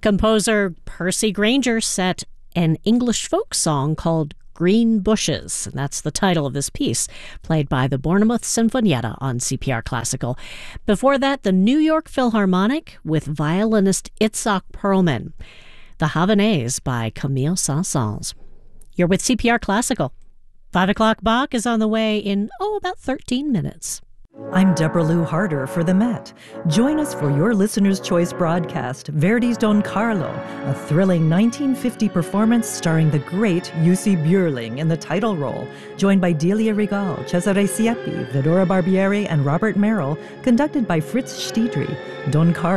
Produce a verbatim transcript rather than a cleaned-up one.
Composer Percy Grainger set an English folk song called Green Bushes, and that's the title of this piece, played by the Bournemouth Sinfonietta on C P R Classical. Before that, the New York Philharmonic with violinist Itzhak Perlman. The Havanaise by Camille Saint-Saëns. You're with C P R Classical. Five o'clock Bach is on the way in, oh, about thirteen minutes. I'm Deborah Lou Harder for the Met. Join us for your Listener's Choice broadcast, Verdi's Don Carlo, a thrilling nineteen fifty performance starring the great Jussi Björling in the title role, joined by Delia Regal, Cesare Siepi, Vidora Barbieri, and Robert Merrill, conducted by Fritz Stiedry. Don Carlo